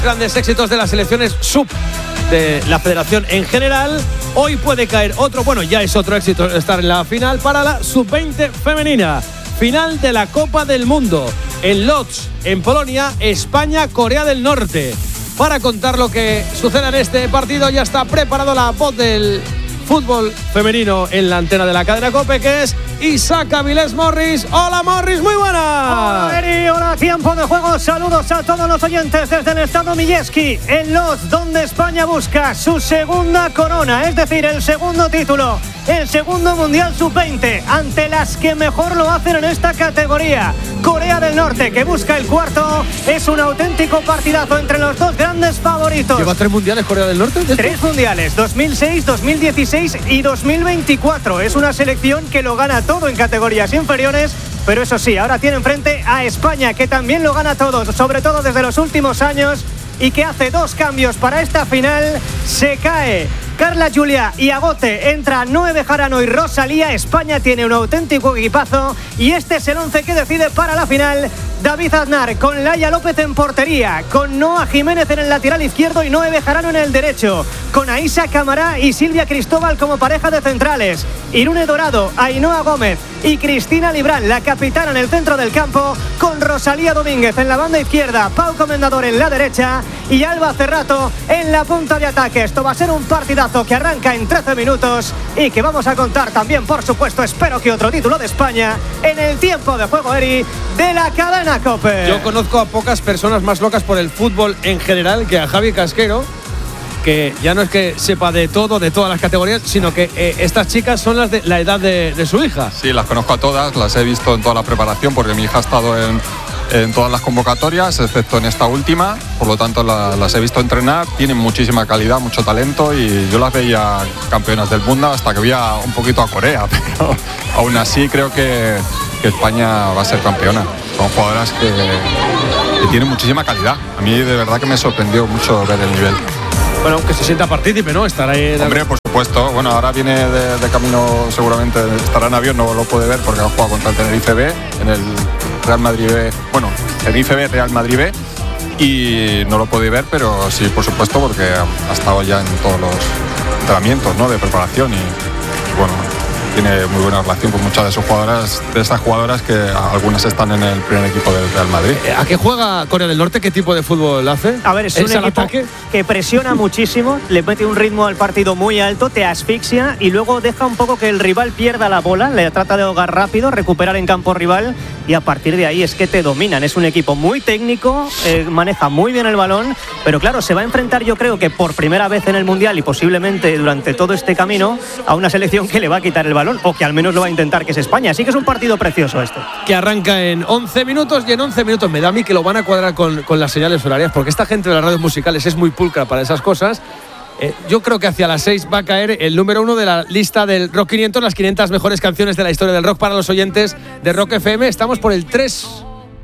Grandes éxitos de las selecciones sub de la federación en general. Hoy puede caer otro, bueno, ya es otro éxito estar en la final para la sub-20 femenina. Final de la Copa del Mundo en Łódź, en Polonia, España, Corea del Norte. Para contar lo que sucede en este partido ya está preparado la voz del fútbol femenino en la antena de la cadena COPE, que es Isaac Avilés Morris. Hola Morris, muy buena. Hola Eri, hola, tiempo de juego. Saludos a todos los oyentes desde el Estado Milleski, en Łódź, donde España busca su segunda corona, es decir, el segundo título, el segundo Mundial Sub-20, ante las que mejor lo hacen en esta categoría. Corea del Norte, que busca el cuarto. Es un auténtico partidazo entre los dos grandes favoritos. ¿Lleva 3 mundiales Corea del Norte? 3 mundiales, 2006, 2016 y 2024. Es una selección que lo gana todo en categorías inferiores, pero eso sí, ahora tiene enfrente a España, que también lo gana todo, sobre todo desde los últimos años, y que hace 2 cambios para esta final. Se cae Carla Julia y Agote, entra Noé Bejarano y Rosalía. España tiene un auténtico equipazo y este es el 11 que decide para la final. David Aznar con Laia López en portería, con Noa Jiménez en el lateral izquierdo y Noé Bejarano en el derecho, con Aisha Camará y Silvia Cristóbal como pareja de centrales, Irune Dorado, Ainhoa Gómez y Cristina Librán, la capitana, en el centro del campo, con Rosalía Domínguez en la banda izquierda, Pau Comendador en la derecha y Alba Cerrato en la punta de ataque. Esto va a ser un partidazo que arranca en 13 minutos y que vamos a contar también, por supuesto, espero que otro título de España en el tiempo de juego, Eri, de la cadena COPE. Yo conozco a pocas personas más locas por el fútbol en general que a Javi Casquero, que ya no es que sepa de todo, de todas las categorías, sino que estas chicas son las de la edad de su hija. Sí, las conozco a todas, las he visto en toda la preparación porque mi hija ha estado en todas las convocatorias, excepto en esta última, por lo tanto las he visto entrenar, tienen muchísima calidad, mucho talento y yo las veía campeonas del mundo hasta que vi un poquito a Corea, pero aún así creo que España va a ser campeona. Son jugadoras que tienen muchísima calidad. A mí de verdad que me sorprendió mucho ver el nivel. Bueno, aunque se sienta partícipe, ¿no? Estará ahí. Hombre, por supuesto. Bueno, ahora viene de camino, seguramente estará en avión, no lo puede ver porque ha jugado contra el Tenerife B, en el Real Madrid B. Bueno, Tenerife B, Real Madrid B. Y no lo puede ver, pero sí, por supuesto, porque ha estado ya en todos los entrenamientos, ¿no?, de preparación y bueno, tiene muy buena relación con muchas de sus jugadoras, de esas jugadoras que algunas están en el primer equipo del Real Madrid. ¿A qué juega Corea del Norte? ¿Qué tipo de fútbol hace? A ver, es un equipo que presiona muchísimo, le mete un ritmo al partido muy alto, te asfixia y luego deja un poco que el rival pierda la bola, le trata de ahogar rápido, recuperar en campo rival y a partir de ahí es que te dominan. Es un equipo muy técnico, maneja muy bien el balón, pero claro, se va a enfrentar, yo creo que por primera vez en el Mundial y posiblemente durante todo este camino, a una selección que le va a quitar el balón, o que al menos lo va a intentar, que es España. Así que es un partido precioso este. Que arranca en 11 minutos y en 11 minutos me da a mí que lo van a cuadrar con las señales horarias, porque esta gente de las radios musicales es muy pulcra para esas cosas. Yo creo que hacia las 6 va a caer el número 1 de la lista del Rock 500, las 500 mejores canciones de la historia del rock para los oyentes de Rock FM. Estamos por el 3